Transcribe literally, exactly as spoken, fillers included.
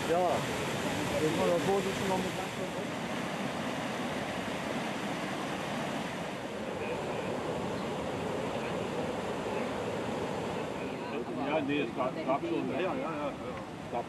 Ja, den kann der Vorsitzende noch mit Ja, nee, es gab, gab schon. Ja, ja, ja. ja.